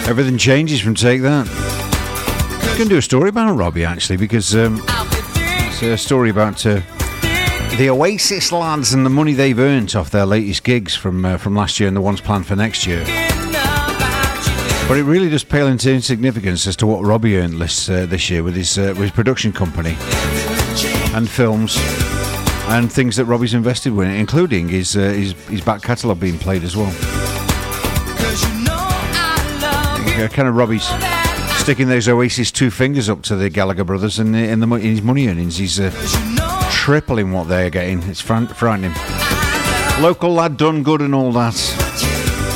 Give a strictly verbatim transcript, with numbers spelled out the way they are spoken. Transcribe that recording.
Everything changes from Take That. I'm going to do a story about Robbie, actually, because um, it's a story about uh, the Oasis lads and the money they've earned off their latest gigs from uh, from last year and the ones planned for next year. But it really does pale into insignificance as to what Robbie earned this uh, this year with his uh, with his production company and films and things that Robbie's invested in, including his uh, his, his back catalogue being played as well. Uh, kind of Robbie's sticking those Oasis two fingers up to the Gallagher brothers, and in, the, in his money earnings, he's uh, tripling what they're getting. It's fr- frightening. Local lad done good and all that.